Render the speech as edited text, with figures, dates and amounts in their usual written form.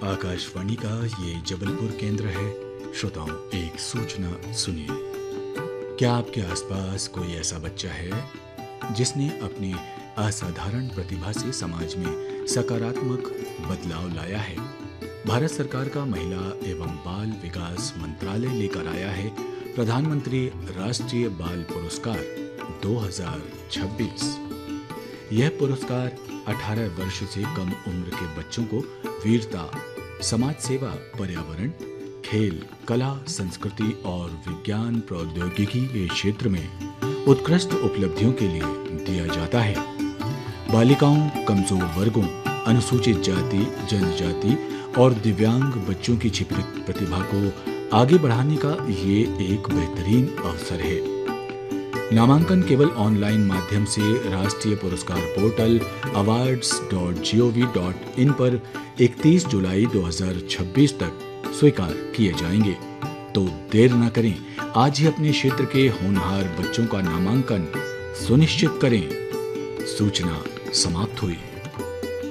आकाशवाणी का ये जबलपुर केंद्र है। श्रोताओं, एक सूचना सुनिए। क्या आपके आसपास कोई ऐसा बच्चा है जिसने अपनी असाधारण प्रतिभा से समाज में सकारात्मक बदलाव लाया है? भारत सरकार का महिला एवं बाल विकास मंत्रालय लेकर आया है प्रधानमंत्री राष्ट्रीय बाल पुरस्कार 2026। यह पुरस्कार 18 वर्ष से कम उम्र के बच्चों को वीरता, समाज सेवा, पर्यावरण, खेल, कला, संस्कृति और विज्ञान प्रौद्योगिकी के क्षेत्र में उत्कृष्ट उपलब्धियों के लिए दिया जाता है। बालिकाओं, कमजोर वर्गों, अनुसूचित जाति, जनजाति और दिव्यांग बच्चों की छिपी प्रतिभा को आगे बढ़ाने का ये एक बेहतरीन अवसर है। नामांकन केवल ऑनलाइन माध्यम से राष्ट्रीय पुरस्कार पोर्टल awards.gov.in पर 31 जुलाई 2026 तक स्वीकार किए जाएंगे। तो देर न करें, आज ही अपने क्षेत्र के होनहार बच्चों का नामांकन सुनिश्चित करें। सूचना समाप्त हुई।